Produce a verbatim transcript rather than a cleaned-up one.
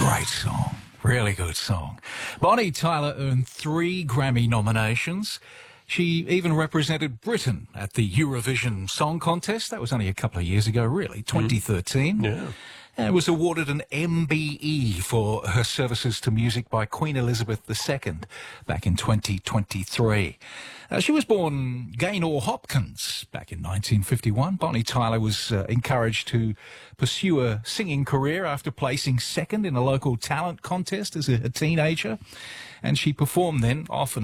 Great song. Really good song. Bonnie Tyler earned three Grammy nominations. She even represented Britain at the Eurovision Song Contest. That was only a couple of years ago, really, twenty thirteen. Mm. Yeah. And was awarded an M B E for her services to music by Queen Elizabeth the Second back in twenty twenty-three. Uh, she was born Gaynor Hopkins back in nineteen fifty-one. Bonnie Tyler was uh, encouraged to pursue a singing career after placing second in a local talent contest as a, a teenager. And she performed then, often